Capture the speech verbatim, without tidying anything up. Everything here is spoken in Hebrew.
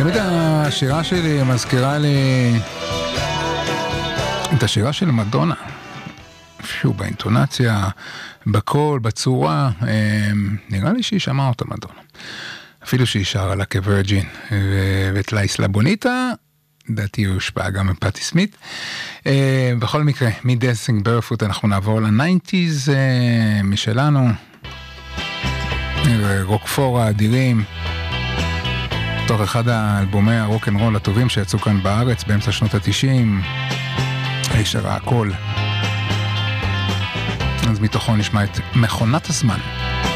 תמיד השירה שלי מזכירה לי את השירה של מדונה. שוב, באינטונציה, בקול, בצורה, נראה לי שהיא שמעה אותה מדונה. אפילו שהיא שרה לה כווירג'ין, ואת לאיסלה בוניטה, דעתי הוא הושפע גם מפאטי סמית. בכל מקרה, מ-Dancing Barefoot אנחנו נעבור ל-תשעים משלנו, רוקפור האדירים, תוך אחד האלבומי הרוק'נ'רול הטובים שיצאו כאן בארץ באמצע שנות ה-תשעים, היא שרה הכל. אז מתוכו נשמע את מכונת הזמן.